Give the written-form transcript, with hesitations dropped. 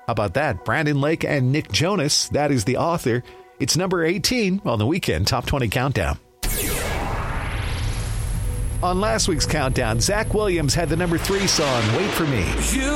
How about that? Brandon Lake and Nick Jonas, that is the author. It's number 18 on the Weekend Top 20 Countdown. On last week's countdown, Zach Williams had the number 3 song, Wait For Me. You